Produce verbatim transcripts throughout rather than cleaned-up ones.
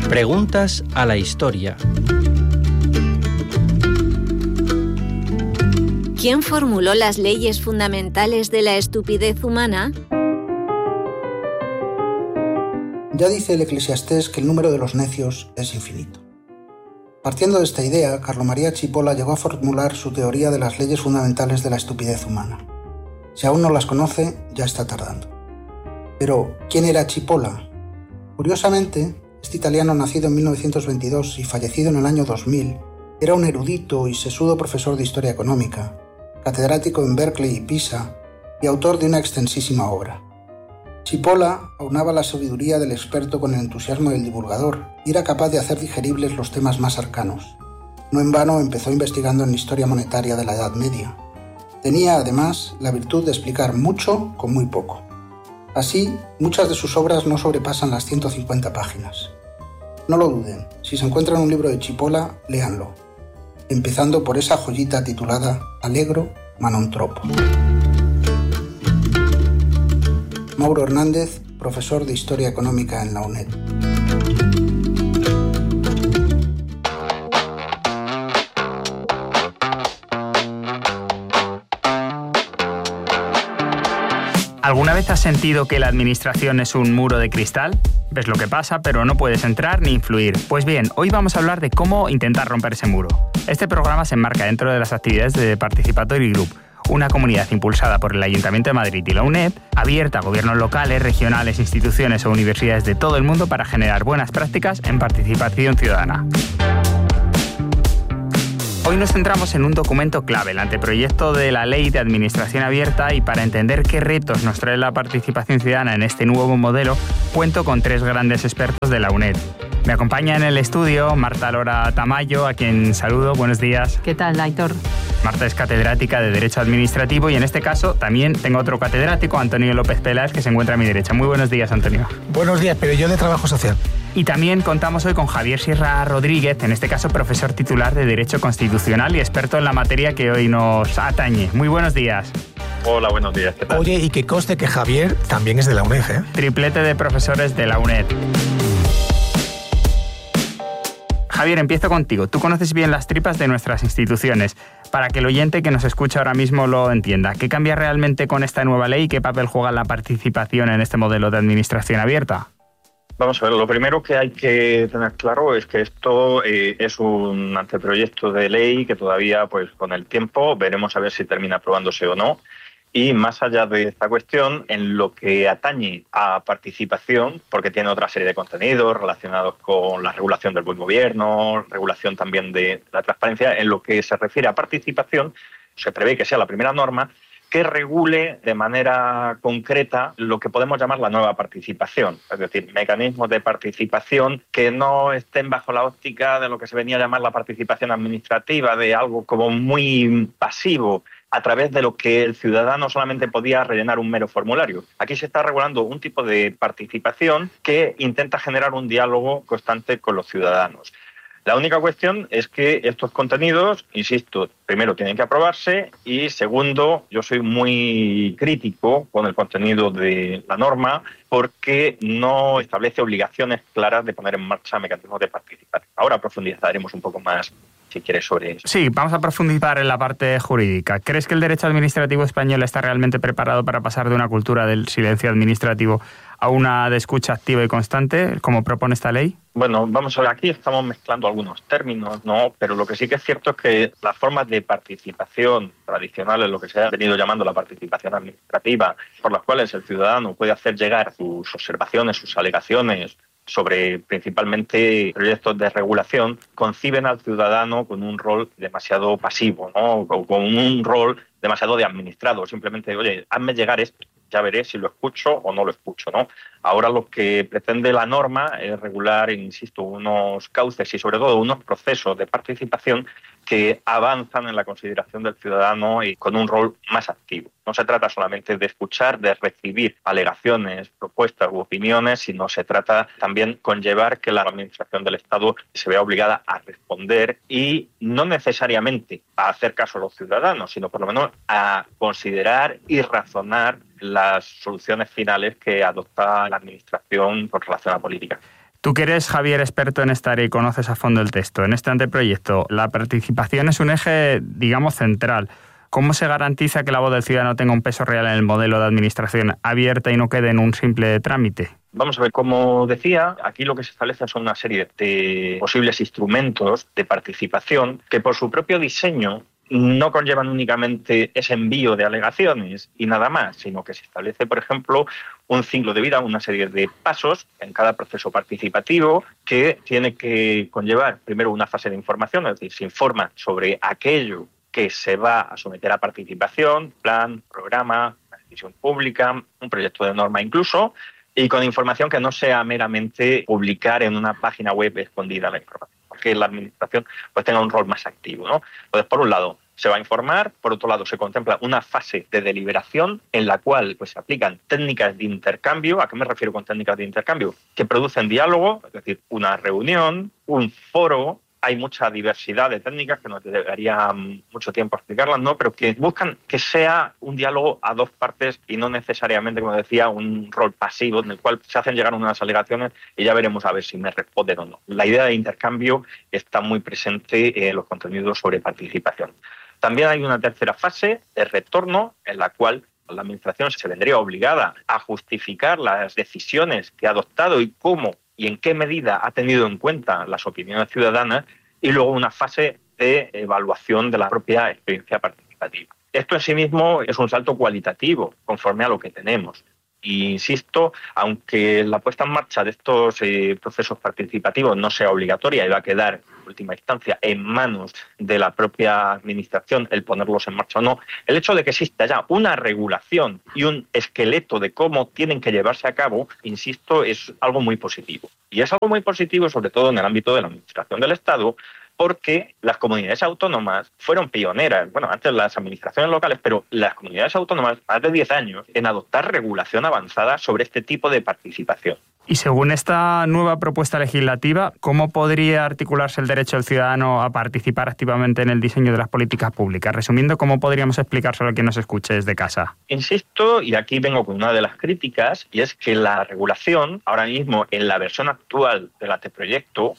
Preguntas a la historia. ¿Quién formuló las leyes fundamentales de la estupidez humana? Ya dice el Eclesiastés que el número de los necios es infinito. Partiendo de esta idea, Carlo Maria Cipolla llegó a formular su teoría de las leyes fundamentales de la estupidez humana. Si aún no las conoce, ya está tardando. Pero, ¿quién era Cipolla? Curiosamente, este italiano nacido en mil novecientos veintidós y fallecido en el año dos mil, era un erudito y sesudo profesor de historia económica, catedrático en Berkeley y Pisa y autor de una extensísima obra. Cipolla aunaba la sabiduría del experto con el entusiasmo del divulgador y era capaz de hacer digeribles los temas más arcanos. No en vano empezó investigando en la historia monetaria de la Edad Media. Tenía, además, la virtud de explicar mucho con muy poco. Así, muchas de sus obras no sobrepasan las ciento cincuenta páginas. No lo duden, si se encuentran un libro de Cipolla, léanlo, empezando por esa joyita titulada Allegro ma non troppo. Mauro Hernández, profesor de Historia Económica en la UNED. ¿Alguna vez has sentido que la administración es un muro de cristal? Ves lo que pasa, pero no puedes entrar ni influir. Pues bien, hoy vamos a hablar de cómo intentar romper ese muro. Este programa se enmarca dentro de las actividades de Participatory Group, una comunidad impulsada por el Ayuntamiento de Madrid y la UNED, abierta a gobiernos locales, regionales, instituciones o universidades de todo el mundo para generar buenas prácticas en participación ciudadana. Hoy nos centramos en un documento clave, el anteproyecto de la Ley de Administración Abierta, y para entender qué retos nos trae la participación ciudadana en este nuevo modelo, cuento con tres grandes expertos de la UNED. Me acompaña en el estudio Marta Lora Tamayo, a quien saludo. Buenos días. ¿Qué tal, Aitor? Marta es catedrática de Derecho Administrativo y en este caso también tengo otro catedrático, Antonio López Peláez, que se encuentra a mi derecha. Muy buenos días, Antonio. Buenos días, pero yo de Trabajo Social. Y también contamos hoy con Javier Sierra Rodríguez, en este caso profesor titular de Derecho Constitucional y experto en la materia que hoy nos atañe. Muy buenos días. Hola, buenos días. ¿Qué tal? Oye, y que conste que Javier también es de la UNED, ¿eh? Triplete de profesores de la UNED. Javier, empiezo contigo. Tú conoces bien las tripas de nuestras instituciones. Para que el oyente que nos escucha ahora mismo lo entienda, ¿qué cambia realmente con esta nueva ley y qué papel juega la participación en este modelo de administración abierta? Vamos a ver, lo primero que hay que tener claro es que esto eh, es un anteproyecto de ley que todavía, pues con el tiempo, veremos a ver si termina aprobándose o no. Y más allá de esta cuestión, en lo que atañe a participación, porque tiene otra serie de contenidos relacionados con la regulación del buen gobierno, regulación también de la transparencia, en lo que se refiere a participación, se prevé que sea la primera norma que regule de manera concreta lo que podemos llamar la nueva participación, es decir, mecanismos de participación que no estén bajo la óptica de lo que se venía a llamar la participación administrativa, de algo como muy pasivo, a través de lo que el ciudadano solamente podía rellenar un mero formulario. Aquí se está regulando un tipo de participación que intenta generar un diálogo constante con los ciudadanos. La única cuestión es que estos contenidos, insisto, primero tienen que aprobarse y segundo, yo soy muy crítico con el contenido de la norma porque no establece obligaciones claras de poner en marcha mecanismos de participación. Ahora profundizaremos un poco más, si quieres, sobre eso. Sí, vamos a profundizar en la parte jurídica. ¿Crees que el derecho administrativo español está realmente preparado para pasar de una cultura del silencio administrativo a una de escucha activa y constante, como propone esta ley? Bueno, vamos a ver, aquí estamos mezclando algunos términos, ¿no? Pero lo que sí que es cierto es que las formas de participación tradicionales, lo que se ha venido llamando la participación administrativa, por las cuales el ciudadano puede hacer llegar sus observaciones, sus alegaciones sobre principalmente proyectos de regulación, conciben al ciudadano con un rol demasiado pasivo, ¿no? O con un rol demasiado de administrado. Simplemente, oye, hazme llegar esto, ya veré si lo escucho o no lo escucho, ¿no? Ahora lo que pretende la norma es regular, insisto, unos cauces y sobre todo unos procesos de participación que avanzan en la consideración del ciudadano y con un rol más activo. No se trata solamente de escuchar, de recibir alegaciones, propuestas u opiniones, sino se trata también conllevar que la administración del Estado se vea obligada a responder y no necesariamente a hacer caso a los ciudadanos, sino por lo menos a considerar y razonar las soluciones finales que adopta la administración con relación a la política. Tú que eres, Javier, experto en esta área y conoces a fondo el texto, en este anteproyecto, la participación es un eje, digamos, central. ¿Cómo se garantiza que la voz del ciudadano tenga un peso real en el modelo de administración abierta y no quede en un simple trámite? Vamos a ver, como decía, aquí lo que se establece son una serie de posibles instrumentos de participación que por su propio diseño no conllevan únicamente ese envío de alegaciones y nada más, sino que se establece, por ejemplo, un ciclo de vida, una serie de pasos en cada proceso participativo que tiene que conllevar primero una fase de información, es decir, se informa sobre aquello que se va a someter a participación, plan, programa, una decisión pública, un proyecto de norma incluso, y con información que no sea meramente publicar en una página web escondida la información, que la administración pues tenga un rol más activo, ¿no? Entonces, por un lado, se va a informar, por otro lado, se contempla una fase de deliberación en la cual pues, se aplican técnicas de intercambio. ¿A qué me refiero con técnicas de intercambio? Que producen diálogo, es decir, una reunión, un foro. Hay mucha diversidad de técnicas que nos llevaría mucho tiempo explicarlas, ¿no? Pero que buscan que sea un diálogo a dos partes y no necesariamente, como decía, un rol pasivo en el cual se hacen llegar unas alegaciones y ya veremos a ver si me responden o no. La idea de intercambio está muy presente en los contenidos sobre participación. También hay una tercera fase de retorno en la cual la Administración se vendría obligada a justificar las decisiones que ha adoptado y cómo y en qué medida ha tenido en cuenta las opiniones ciudadanas, y luego una fase de evaluación de la propia experiencia participativa. Esto en sí mismo es un salto cualitativo conforme a lo que tenemos. Y insisto, aunque la puesta en marcha de estos eh, procesos participativos no sea obligatoria y va a quedar, en última instancia, en manos de la propia Administración el ponerlos en marcha o no, el hecho de que exista ya una regulación y un esqueleto de cómo tienen que llevarse a cabo, insisto, es algo muy positivo. Y es algo muy positivo, sobre todo en el ámbito de la Administración del Estado, porque las comunidades autónomas fueron pioneras, bueno, antes las administraciones locales, pero las comunidades autónomas, más de diez años, en adoptar regulación avanzada sobre este tipo de participación. Y según esta nueva propuesta legislativa, ¿cómo podría articularse el derecho del ciudadano a participar activamente en el diseño de las políticas públicas? Resumiendo, ¿cómo podríamos explicárselo a quien nos escuche desde casa? Insisto, y aquí vengo con una de las críticas, y es que la regulación, ahora mismo en la versión actual del anteproyecto,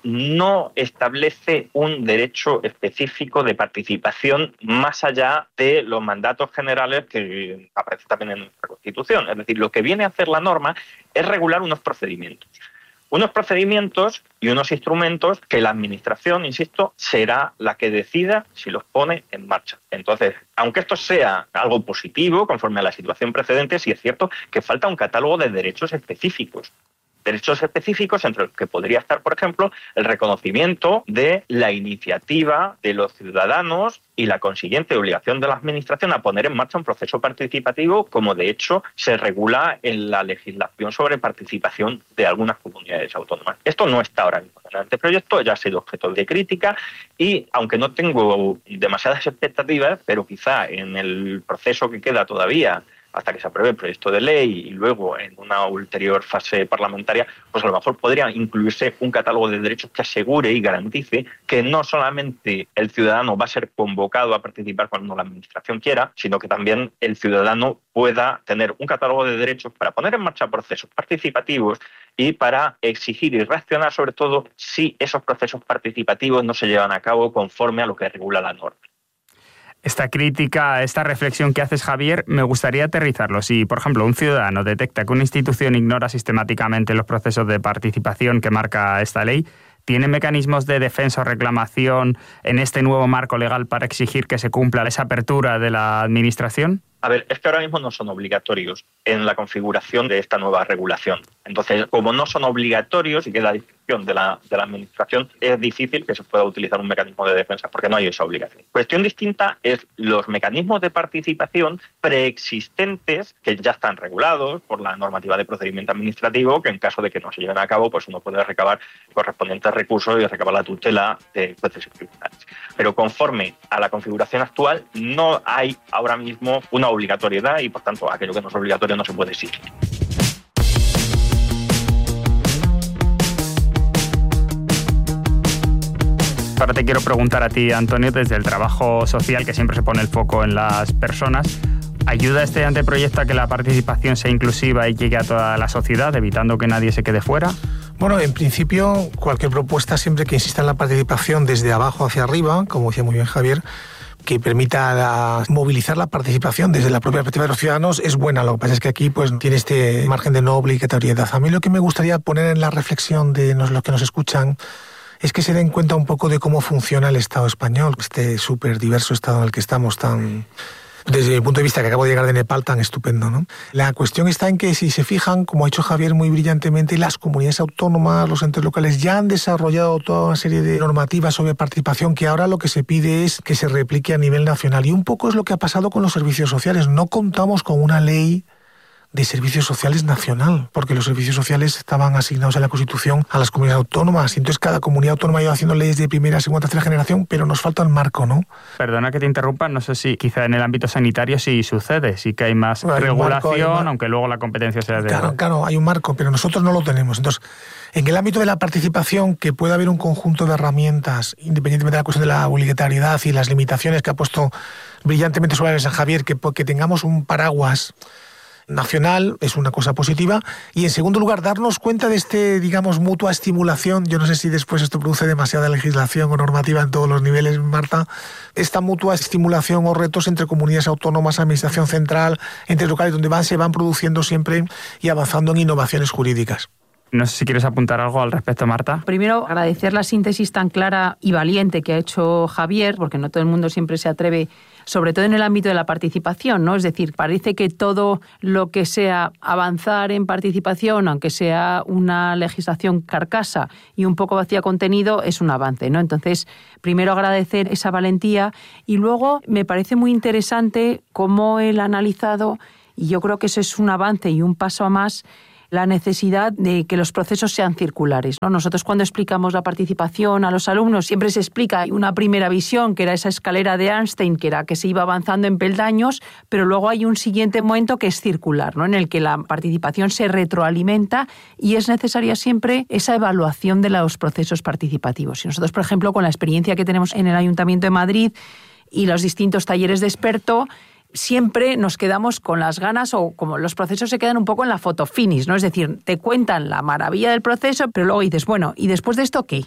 no establece un derecho específico de participación más allá de los mandatos generales que aparecen también en nuestra Constitución. Es decir, lo que viene a hacer la norma es regular unos procedimientos. Unos procedimientos y unos instrumentos que la Administración, insisto, será la que decida si los pone en marcha. Entonces, aunque esto sea algo positivo, conforme a la situación precedente, sí es cierto que falta un catálogo de derechos específicos. Derechos específicos entre los que podría estar, por ejemplo, el reconocimiento de la iniciativa de los ciudadanos y la consiguiente obligación de la Administración a poner en marcha un proceso participativo, como de hecho se regula en la legislación sobre participación de algunas comunidades autónomas. Esto no está ahora mismo en el anteproyecto, ya ha sido objeto de crítica y, aunque no tengo demasiadas expectativas, pero quizá en el proceso que queda todavía hasta que se apruebe el proyecto de ley y luego en una ulterior fase parlamentaria, pues a lo mejor podría incluirse un catálogo de derechos que asegure y garantice que no solamente el ciudadano va a ser convocado a participar cuando la Administración quiera, sino que también el ciudadano pueda tener un catálogo de derechos para poner en marcha procesos participativos y para exigir y reaccionar sobre todo si esos procesos participativos no se llevan a cabo conforme a lo que regula la norma. Esta crítica, esta reflexión que haces, Javier, me gustaría aterrizarlo. Si, por ejemplo, un ciudadano detecta que una institución ignora sistemáticamente los procesos de participación que marca esta ley, ¿tiene mecanismos de defensa o reclamación en este nuevo marco legal para exigir que se cumpla esa apertura de la Administración? A ver, es que ahora mismo no son obligatorios en la configuración de esta nueva regulación. Entonces, como no son obligatorios y queda a discreción de la, de la Administración, es difícil que se pueda utilizar un mecanismo de defensa porque no hay esa obligación. Cuestión distinta es los mecanismos de participación preexistentes que ya están regulados por la normativa de procedimiento administrativo, que en caso de que no se lleven a cabo, pues uno puede recabar correspondientes recursos y recabar la tutela de jueces y tribunales. Pero conforme a la configuración actual, no hay ahora mismo una obligatoriedad y, por tanto, aquello que no es obligatorio no se puede exigir. Ahora te quiero preguntar a ti, Antonio, desde el trabajo social, que siempre se pone el foco en las personas, ¿ayuda este anteproyecto a que la participación sea inclusiva y llegue a toda la sociedad, evitando que nadie se quede fuera? Bueno, en principio, cualquier propuesta siempre que insista en la participación desde abajo hacia arriba, como decía muy bien Javier, que permita la, movilizar la participación desde la propia perspectiva de los ciudadanos es buena. Lo que pasa es que aquí pues tiene este margen de no obligatoriedad. A mí lo que me gustaría poner en la reflexión de los que nos escuchan es que se den cuenta un poco de cómo funciona el Estado español, este súper diverso Estado en el que estamos, tan, desde mi punto de vista, que acabo de llegar de Nepal, tan estupendo, ¿no? La cuestión está en que, si se fijan, como ha dicho Javier muy brillantemente, las comunidades autónomas, los entes locales ya han desarrollado toda una serie de normativas sobre participación que ahora lo que se pide es que se replique a nivel nacional. Y un poco es lo que ha pasado con los servicios sociales. No contamos con una ley de servicios sociales nacional, porque los servicios sociales estaban asignados en la Constitución a las comunidades autónomas, y entonces cada comunidad autónoma iba haciendo leyes de primera, segunda, tercera generación, pero nos falta el marco, ¿no? Perdona que te interrumpa, no sé si quizá en el ámbito sanitario sí sucede, sí que hay más hay regulación, marco, mar... aunque luego la competencia sea de... Claro, claro, hay un marco, pero nosotros no lo tenemos. Entonces, en el ámbito de la participación, que puede haber un conjunto de herramientas, independientemente de la cuestión de la obligatoriedad y las limitaciones que ha puesto brillantemente sobre la mesa Javier, que, que tengamos un paraguas nacional es una cosa positiva, y en segundo lugar darnos cuenta de este, digamos, mutua estimulación. Yo no sé si después esto produce demasiada legislación o normativa en todos los niveles, Marta, esta mutua estimulación o retos entre comunidades autónomas, administración central, entes locales, donde van, se van produciendo siempre y avanzando en innovaciones jurídicas. No sé si quieres apuntar algo al respecto, Marta. Primero, agradecer la síntesis tan clara y valiente que ha hecho Javier, porque no todo el mundo siempre se atreve, sobre todo en el ámbito de la participación, ¿no? Es decir, parece que todo lo que sea avanzar en participación, aunque sea una legislación carcasa y un poco vacía de contenido, es un avance, ¿no? Entonces, primero agradecer esa valentía, y luego me parece muy interesante cómo él ha analizado, y yo creo que eso es un avance y un paso a más, la necesidad de que los procesos sean circulares, ¿no? Nosotros, cuando explicamos la participación a los alumnos, siempre se explica una primera visión, que era esa escalera de Einstein, que era que se iba avanzando en peldaños, pero luego hay un siguiente momento que es circular, ¿no? En el que la participación se retroalimenta, y es necesaria siempre esa evaluación de los procesos participativos. Y nosotros, por ejemplo, con la experiencia que tenemos en el Ayuntamiento de Madrid y los distintos talleres de experto, siempre nos quedamos con las ganas, o como los procesos se quedan un poco en la foto finish, ¿no? Es decir, te cuentan la maravilla del proceso, pero luego dices, bueno, ¿y después de esto qué?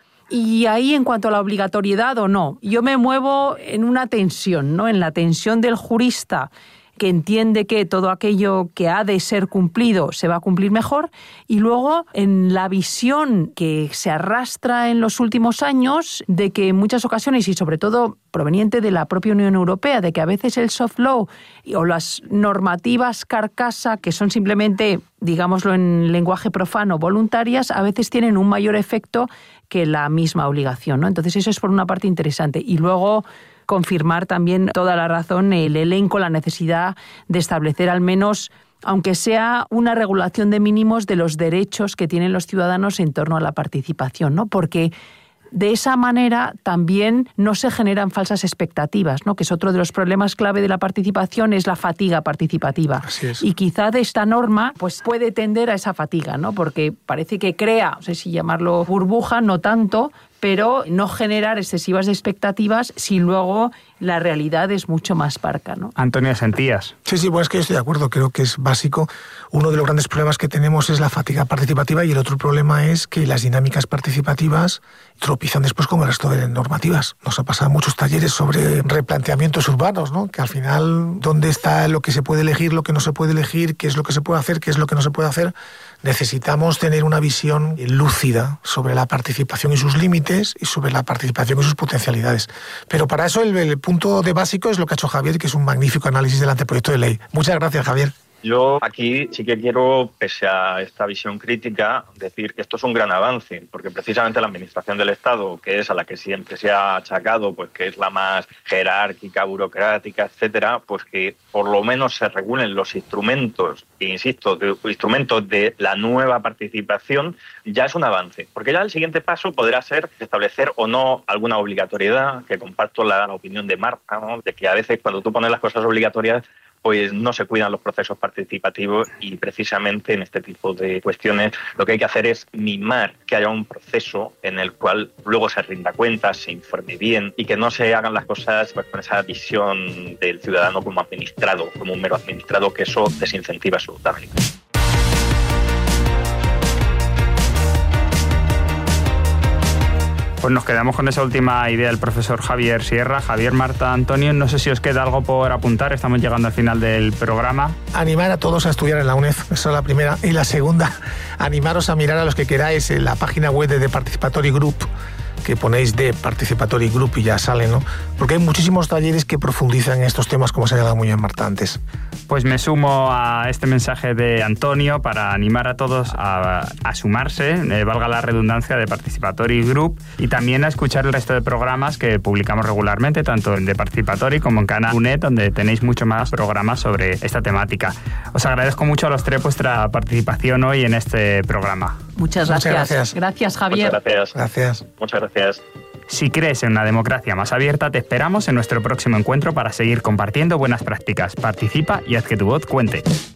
Y ahí, en cuanto a la obligatoriedad o no, yo me muevo en una tensión, ¿no? En la tensión del jurista, que entiende que todo aquello que ha de ser cumplido se va a cumplir mejor, y luego en la visión que se arrastra en los últimos años de que en muchas ocasiones, y sobre todo proveniente de la propia Unión Europea, de que a veces el soft law o las normativas carcasa, que son simplemente, digámoslo en lenguaje profano, voluntarias, a veces tienen un mayor efecto que la misma obligación, ¿no? Entonces eso es por una parte interesante. Y luego confirmar también toda la razón el elenco, la necesidad de establecer al menos, aunque sea una regulación de mínimos de los derechos que tienen los ciudadanos en torno a la participación, ¿no? Porque de esa manera también no se generan falsas expectativas, ¿no? Que es otro de los problemas clave de la participación, es la fatiga participativa. Así es. Y quizá de esta norma pues puede tender a esa fatiga, ¿no? Porque parece que crea, no sé si llamarlo burbuja, no tanto, pero no generar excesivas expectativas si luego la realidad es mucho más parca, ¿no? Antonio Sentías. Sí, sí, bueno, es que yo estoy de acuerdo, creo que es básico. Uno de los grandes problemas que tenemos es la fatiga participativa, y el otro problema es que las dinámicas participativas tropizan después con el resto de normativas. Nos ha pasado muchos talleres sobre replanteamientos urbanos, ¿no? Que al final, ¿dónde está lo que se puede elegir, lo que no se puede elegir, qué es lo que se puede hacer, qué es lo que no se puede hacer? Necesitamos tener una visión lúcida sobre la participación y sus límites, y sobre la participación y sus potencialidades. Pero para eso el, el punto de básico es lo que ha hecho Javier, que es un magnífico análisis del anteproyecto de ley. Muchas gracias, Javier. Yo aquí sí que quiero, pese a esta visión crítica, decir que esto es un gran avance, porque precisamente la Administración del Estado, que es a la que siempre se ha achacado, pues que es la más jerárquica, burocrática, etcétera, pues que por lo menos se regulen los instrumentos, e insisto, de, instrumentos de la nueva participación, ya es un avance. Porque ya el siguiente paso podrá ser establecer o no alguna obligatoriedad, que comparto la, la opinión de Marta, ¿no? De que a veces cuando tú pones las cosas obligatorias, pues no se cuidan los procesos participativos, y precisamente en este tipo de cuestiones lo que hay que hacer es mimar que haya un proceso en el cual luego se rinda cuentas, se informe bien, y que no se hagan las cosas pues con esa visión del ciudadano como administrado, como un mero administrado, que eso desincentiva absolutamente. Pues nos quedamos con esa última idea del profesor Javier Sierra. Javier, Marta, Antonio, no sé si os queda algo por apuntar, estamos llegando al final del programa. Animar a todos a estudiar en la UNED, esa es la primera. Y la segunda, animaros a mirar a los que queráis en la página web de The Participatory Group, que ponéis de Participatory Group y ya sale, ¿no? Porque hay muchísimos talleres que profundizan en estos temas, como se ha dado muy bien Marta antes. Pues me sumo a este mensaje de Antonio para animar a todos a, a sumarse, eh, valga la redundancia, de Participatory Group, y también a escuchar el resto de programas que publicamos regularmente, tanto en The Participatory como en Canal UNED, donde tenéis mucho más programas sobre esta temática. Os agradezco mucho a los tres vuestra participación hoy en este programa. Muchas gracias. Muchas gracias. Gracias, Javier. Muchas gracias. Gracias. Muchas gracias. Si crees en una democracia más abierta, te esperamos en nuestro próximo encuentro para seguir compartiendo buenas prácticas. Participa y haz que tu voz cuente.